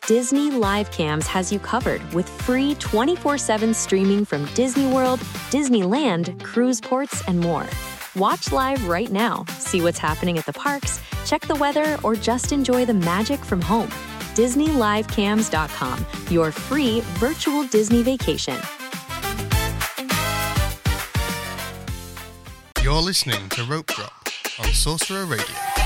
Disney Live Cams has you covered with free 24/7 streaming from Disney World, Disneyland, cruise ports, and more. Watch live right now, see what's happening at the parks, check the weather, or just enjoy the magic from home. DisneyLiveCams.com, your free virtual Disney vacation. You're listening to Rope Drop on Sorcerer Radio.